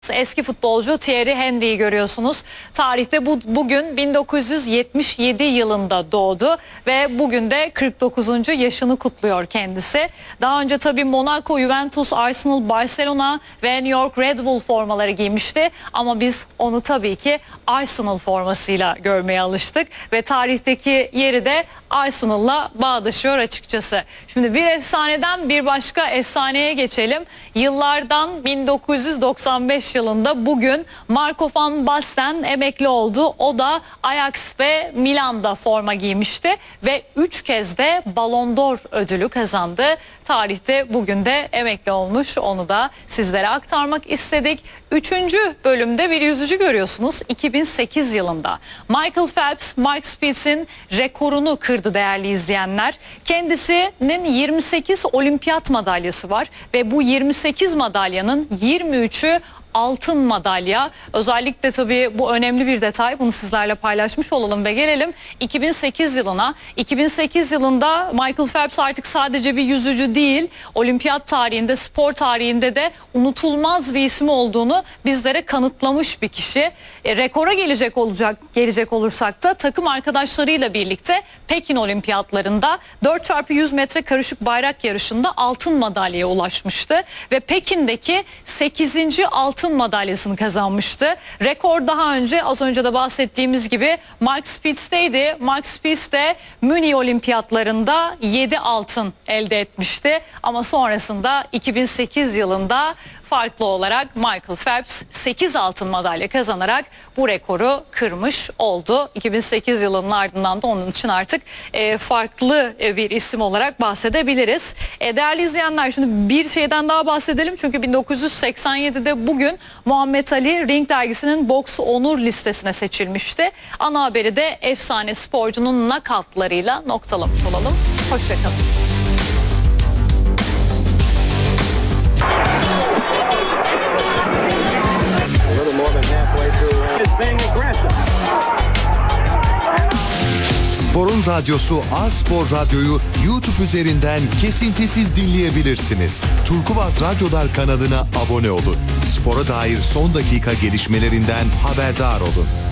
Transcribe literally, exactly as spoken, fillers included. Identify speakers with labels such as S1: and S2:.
S1: Eski futbolcu Thierry Henry'yi görüyorsunuz. Tarihte bu, bugün bin dokuz yüz yetmiş yedi yılında doğdu ve bugün de kırk dokuzuncu yaşını kutluyor kendisi. Daha önce tabii Monaco, Juventus, Arsenal, Barcelona ve New York Red Bull formaları giymişti. Ama biz onu tabii ki Arsenal formasıyla görmeye alıştık ve tarihteki yeri de Arsenal'la bağdaşıyor açıkçası. Şimdi bir efsaneden bir başka efsaneye geçelim. Yıllardan bin dokuz yüz doksan beş yılında bugün Marco van Basten emekli oldu. O da Ajax ve Milan'da forma giymişti ve üç kez de Ballon d'Or ödülü kazandı. Tarihte bugün de emekli olmuş. Onu da sizlere aktarmak istedik. Üçüncü bölümde bir yüzücü görüyorsunuz. iki bin sekiz yılında Michael Phelps, Mike Spitz'in rekorunu kırdı değerli izleyenler. Kendisinin yirmi sekiz olimpiyat madalyası var ve bu yirmi sekiz madalyanın yirmi üçü altın madalya. Özellikle tabii bu önemli bir detay. Bunu sizlerle paylaşmış olalım ve gelelim iki bin sekiz yılına. iki bin sekiz yılında Michael Phelps artık sadece bir yüzücü değil, olimpiyat tarihinde, spor tarihinde de unutulmaz bir isim olduğunu bizlere kanıtlamış bir kişi. E, rekora gelecek olacak gelecek olursak da takım arkadaşlarıyla birlikte Pekin olimpiyatlarında dört çarpı yüz metre karışık bayrak yarışında altın madalyaya ulaşmıştı ve Pekin'deki sekizinci altın madalyasını kazanmıştı. Rekor daha önce az önce de bahsettiğimiz gibi Mike Spitz'teydi. Mike Spitz de Münih olimpiyatlarında yedi altın elde etmişti. Ama sonrasında iki bin sekiz yılında farklı olarak Michael Phelps sekiz altın madalya kazanarak bu rekoru kırmış oldu. iki bin sekiz yılının ardından da onun için artık e, farklı bir isim olarak bahsedebiliriz. E, değerli izleyenler, şimdi bir şeyden daha bahsedelim. Çünkü bin dokuz yüz seksen yedide bugün Muhammed Ali Ring dergisinin Boks Onur listesine seçilmişti. Ana haberi de efsane sporcunun nakavtlarıyla noktalamış olalım. Hoşçakalın.
S2: Spor'un radyosu A-Spor Radyo'yu YouTube üzerinden kesintisiz dinleyebilirsiniz. Turkuaz Radyolar kanalına abone olun. Spora dair son dakika gelişmelerinden haberdar olun.